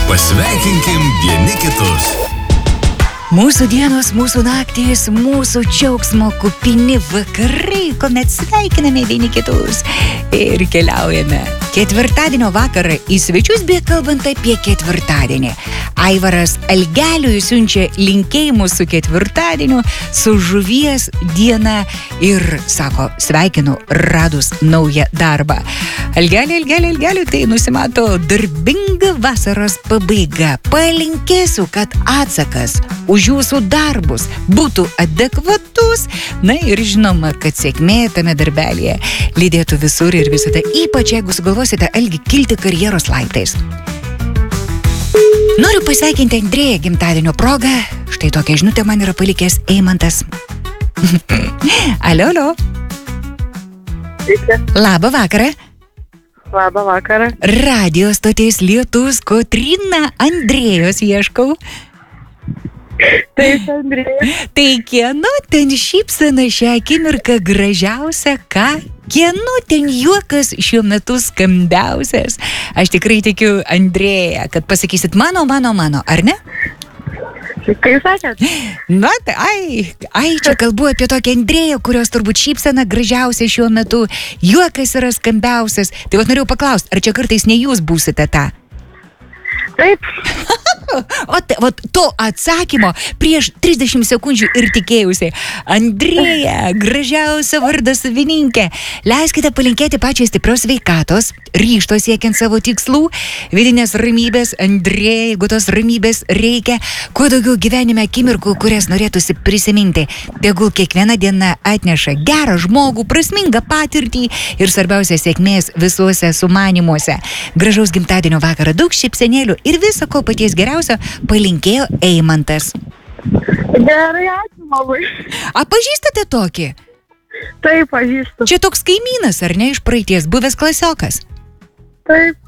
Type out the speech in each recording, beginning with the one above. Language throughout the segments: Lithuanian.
Pasveikinkim vieni kitus. Mūsų dienos, mūsų naktys, mūsų džiaugsmo kupini vakarai, kuomet sveikiname vieni kitus ir keliaujame ketvirtadienio vakarą į svečius, bei kalbant apie ketvirtadienį. Aivaras Algeliui siunčia linkėjimus su ketvirtadieniu, su žuvies diena ir sako, sveikinu radus naują darbą. Algeliui, tai nusimato darbinga vasaros pabaiga. Palinkėsiu, kad atsakas už jūsų darbus būtų adekvatus, na ir žinoma, kad sėkmė tame darbelėje lydėtų visur ir visada, ypač jeigu sugalvosite Algį kilti karjeros laiptais. Noriu pasveikinti Andrėją gimtadienio progą. Štai tokia žinutė man yra palikęs Eimantas. Alio. Labą vakarą. Labą vakarą. Radio stoties Lietus, Kotryna, Andrėjos ieškau. Taip, Andrėja. Tai kieno ten šypsena šią akimirką gražiausia, ką? Kieno ten juokas šiuo metu skambiausias? Aš tikrai tikiu, Andrėja, kad pasakysit mano, ar ne? Kaip sakėt? Na, čia kalbu apie tokią Andrėją, kurios turbūt šypsena gražiausia šiuo metu, juokas yra skambiausias. Tai vat norėjau paklausti, ar čia kartais ne jūs būsite ta? Taip. O to atsakymo prieš 30 sekundžių ir tikėjusi. Andrėja, gražiausia vardo savininkė. Leiskite palinkėti pačiai stiprios sveikatos, ryžto siekiant savo tikslų, vidinės ramybės. Andrėja, jeigu tos ramybės reikia, kuo daugiau gyvenime akimirkų, kurias norėtųsi prisiminti. Tegul kiekviena diena atneša gerą žmogų, prasmingą patirtį ir svarbiausia sėkmės visuose sumanymuose. Gražaus gimtadienio vakarą, daug šypsenėlių ir viso ko paties geriausio palinkėjo Eimantas. Gerai, ačiū labai. A, pažįstate tokį? Taip, pažįstu. Čia toks kaimynas, ar ne, iš praeities, buvęs klasiokas? Taip.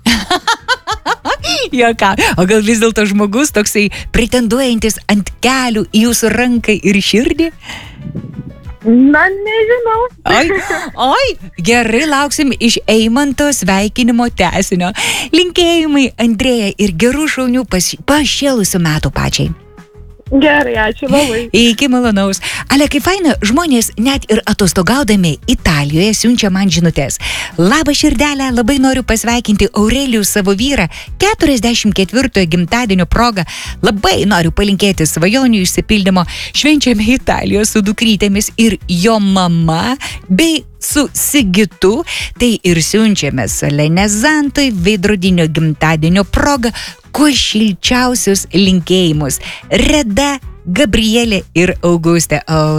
Ką? O gal vis dėlto žmogus toksai pretenduojantis ant kelių į jūsų ranką ir širdį? Na, nežinau. Oi, gerai, lauksim iš Eimanto sveikinimo tęsinio. Linkėjimai, Andrėja, ir gerų šaunių pašėlusių metų pačiai. Gerai, ačiū labai. Iki malonaus. Ale, kaip faina, žmonės net ir atostogaudami Italijoje siunčia man žinutės. Labą širdelę, labai noriu pasveikinti Aurelijų savo vyrą 44 gimtadienio progą. Labai noriu palinkėti svajonių išsipildymo. Švenčiame Italijoje su dukrytėmis ir jo mama bei su Sigitu. Tai ir siunčiame Solenezantui veidrodinio gimtadienio progą kuo šilčiausius linkėjimus. Reda, Gabrielė ir Augustė.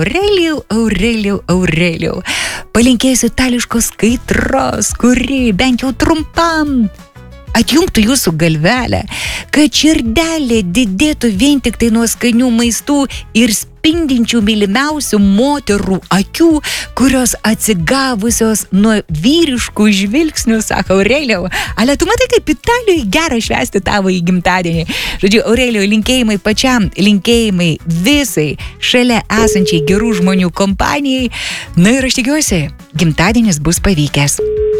Aurelijau. Palinkėsiu itališkos kaitros, kuri bent jau trumpam atjungtų jūsų galvelę, kad širdelė didėtų vien tik tai nuo skanių maistų ir spindinčių mylimiausių moterų akių, kurios atsigavusios nuo vyriškų žvilgsnių, sako Aurelijau. Ale, tu matai, kaip Italijoje gera švęsti tavo į gimtadienį. Žodžiu, Aurelijau, linkėjimai pačiam, linkėjimai visai šalia esančiai gerų žmonių kompanijai. Na ir aš tikiuosi, gimtadienis bus pavykęs.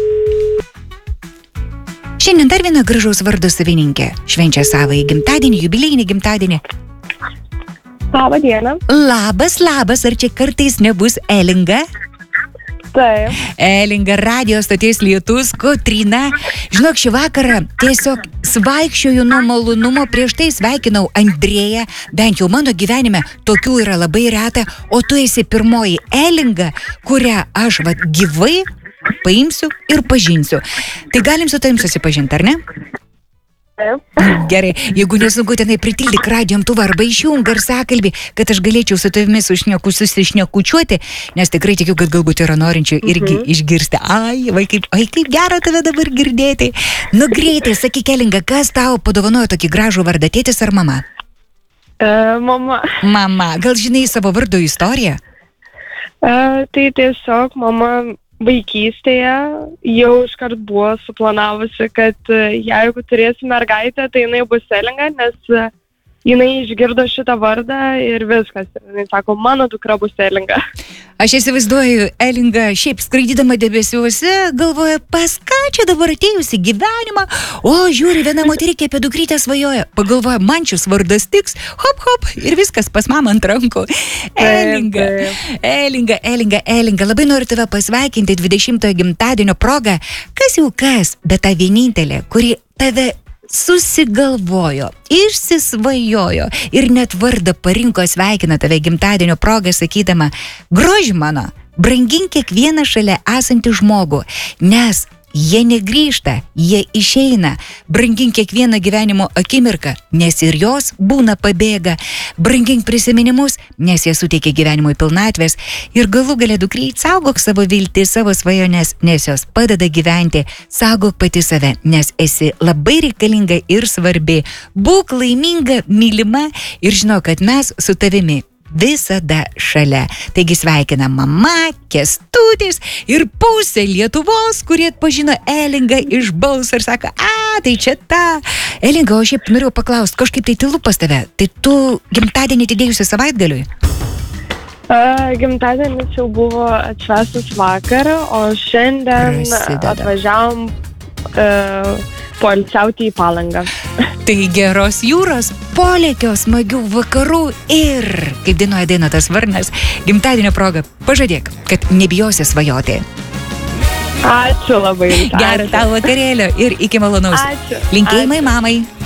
Šiandien dar viena gražaus vardo savininkė švenčia savąjį gimtadienį, jubiliejinį gimtadienį. Labą dieną. Labas, ar čia kartais nebus Elinga? Taip. Elinga, radio stoties Lietus, Kotryna. Žinok, šį vakarą tiesiog svaikščioju nuo malonumo, prieš tai sveikinau Andrėją, bent jau mano gyvenime tokių yra labai reta, o tu esi pirmoji Elinga, kurią aš gyvai paimsiu ir pažinsiu. Tai galim su tavim susipažinti, ar ne? Taip. Gerai, jeigu nesunku tenai pritildyk radijo imtuvą arba išjung garsakalbį, kad aš galėčiau su tavimi susišnekučiuoti, nes tikrai tikiu, kad galbūt yra norinčių irgi išgirsti. Ai, kaip gera tave dabar girdėti. Nu greitai, sakyk, Elinga, kas tau padovanojo tokį gražų vardą, tėtis ar mama? Mama. Mama, gal žinai savo vardo istoriją? Tai tiesiog mama vaikystėje jau iškart buvo suplanavusi, kad jeigu turėsiu mergaitę, tai jinai bus Elinga, nes jinai išgirdo šitą vardą ir viskas. Jinai sako, mano dukra bus Elinga. Aš įsivaizduoju, Elinga šiaip skraidydama debesiuose galvoja, pas ką čia dabar atėjusi gyvenimą, o žiūri, viena moterikė apie dukrytę svajoja, pagalvoja, man šis vardas tiks, hop, hop, ir viskas pas mamą ant rankų. Elinga, labai noriu tave pasveikinti 20-ojo gimtadienio progą, kas jau kas, bet ta vienintelė, kuri tave susigalvojo, išsisvajojo ir net vardą parinko, sveikina tave gimtadienio progą, sakydama, groži mano, brangink kiekvieną šalia esantį žmogų, nes jie negrįžta, jie išeina. Brangink kiekvieną gyvenimo akimirką, nes ir jos būna pabėga. Brangink prisiminimus, nes jie suteikia gyvenimui pilnatvės. Ir galų gale dukryt, saugok savo viltį, savo svajones, nes jos padeda gyventi. Saugok pati save, nes esi labai reikalinga ir svarbi. Būk laiminga, mylima ir žinau, kad mes su tavimi visada šalia. Taigi sveikina mama, Kęstutis ir pusė Lietuvos, kurie atpažino Elingą iš balso ir sako, tai čia ta. Elinga, o šiaip norėjau paklausti, kažkaip tai tylu pas tave. Tai tu gimtadienį atidėjusi savaitgaliui? Gimtadienis jau buvo atšvęstas vakar, o šiandien atvažiavom poilsiauti į Palangą. Tai geros jūros, polėkio, smagių vakarų ir, kaip dainuoja Dainotas Varnas, gimtadienio proga pažadėk, kad nebijosi svajoti. Ačiū labai. Gerą tau vakarėlio ir iki malonaus. Ačiū. Linkėjimai mamai.